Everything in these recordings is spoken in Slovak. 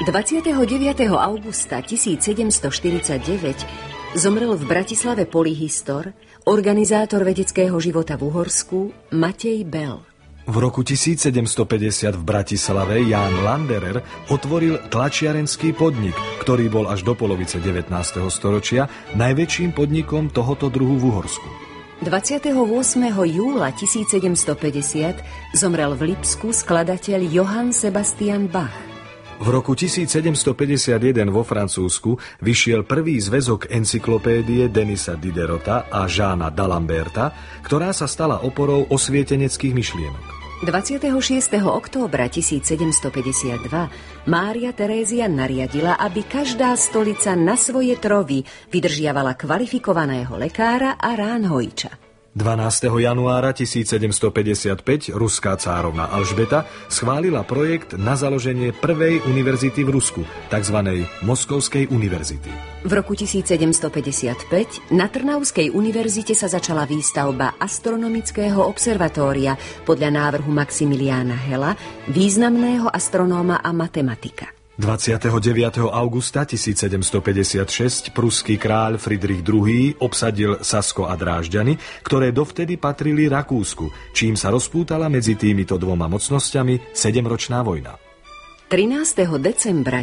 29. augusta 1749 zomrel v Bratislave polyhistor, organizátor vedeckého života v Uhorsku Matej Bell. V roku 1750 v Bratislave Ján Landerer otvoril tlačiarenský podnik, ktorý bol až do polovice 19. storočia najväčším podnikom tohoto druhu v Uhorsku. 28. júla 1750 zomrel v Lipsku skladateľ Johann Sebastian Bach. V roku 1751 vo Francúzsku vyšiel prvý zväzok encyklopédie Denisa Diderota a Jeana d'Alemberta, ktorá sa stala oporou osvieteneckých myšlienok. 26. októbra 1752 Mária Terézia nariadila, aby každá stolica na svoje trovy vydržiavala kvalifikovaného lekára a ránhojiča. 12. januára 1755 ruská cárovna Alžbeta schválila projekt na založenie prvej univerzity v Rusku, tzv. Moskovskej univerzity. V roku 1755 na Trnavskej univerzite sa začala výstavba astronomického observatória podľa návrhu Maximiliána Hela, významného astronóma a matematika. 29. augusta 1756 pruský kráľ Fridrich II obsadil Sasko a Drážďany, ktoré dovtedy patrili Rakúsku, čím sa rozpútala medzi týmito dvoma mocnosťami 7-ročná vojna. 13. decembra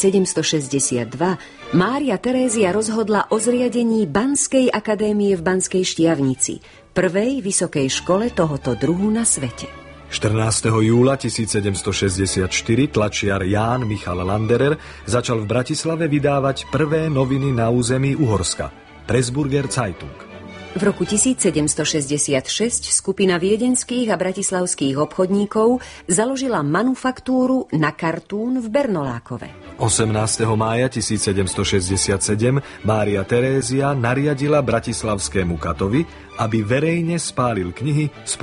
1762 Mária Terézia rozhodla o zriadení Banskej akadémie v Banskej Štiavnici, prvej vysokej škole tohoto druhu na svete. 14. júla 1764 tlačiar Ján Michal Landerer začal v Bratislave vydávať prvé noviny na území Uhorska, Pressburger Zeitung. V roku 1766 skupina viedenských a bratislavských obchodníkov založila manufaktúru na kartún v Bernolákove. 18. mája 1767 Mária Terézia nariadila bratislavskému katovi, aby verejne spálil knihy z